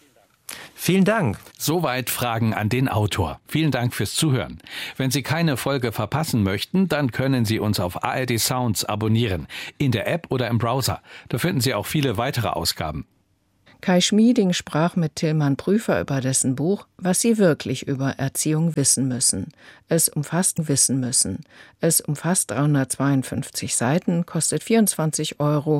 Vielen Dank. Soweit Fragen an den Autor. Vielen Dank fürs Zuhören. Wenn Sie keine Folge verpassen möchten, dann können Sie uns auf A R D Sounds abonnieren. In der App oder im Browser. Da finden Sie auch viele weitere Ausgaben. Kai Schmieding sprach mit Tilman Prüfer über dessen Buch »Was Sie wirklich über Erziehung wissen müssen«. Es umfasst Wissen müssen. Es umfasst dreihundertzweiundfünfzig Seiten, kostet vierundzwanzig Euro